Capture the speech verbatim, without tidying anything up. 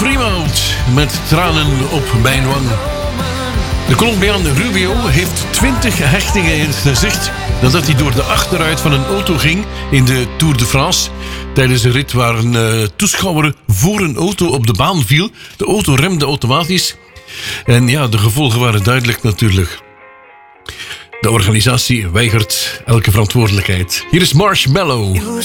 Fremont met tranen op mijn wang. De Colombiaan Rubio heeft twintig hechtingen in het gezicht nadat hij door de achteruit van een auto ging in de Tour de France. Tijdens een rit waar een uh, toeschouwer voor een auto op de baan viel. De auto remde automatisch. En ja, de gevolgen waren duidelijk natuurlijk. De organisatie weigert elke verantwoordelijkheid. Hier is Marshmallow.